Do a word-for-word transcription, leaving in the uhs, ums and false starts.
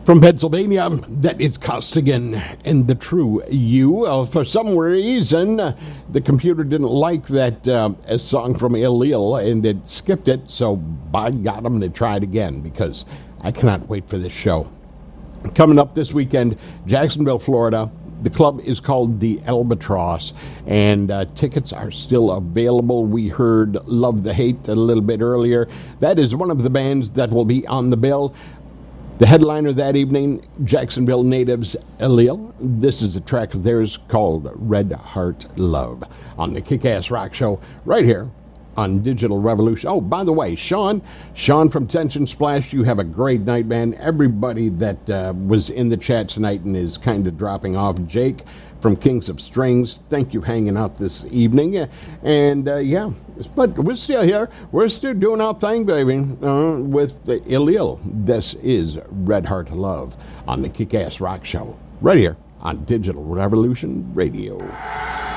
From Pennsylvania, that is Costigan and the True You. Uh, for some reason, uh, the computer didn't like that uh, a song from Illil, and it skipped it, so by God, I'm going to try it again, because I cannot wait for this show. Coming up this weekend, Jacksonville, Florida. The club is called the Albatross, and uh, tickets are still available. We heard Love the Hate a little bit earlier. That is one of the bands that will be on the bill. The headliner that evening, Jacksonville natives Illil. This is a track of theirs called Red Heart Love on the Kick-Ass Rock Show right here on Digital Revolution. Oh, by the way, Sean, Sean from Tension Splash, you have a great night, man. Everybody that uh, was in the chat tonight and is kind of dropping off. Jake from Kings of Strings, thank you for hanging out this evening. And, uh, yeah, but we're still here. We're still doing our thing, baby, uh, with the Illil. This is Red Heart Love on the Kick-Ass Rock Show right here on Digital Revolution Radio.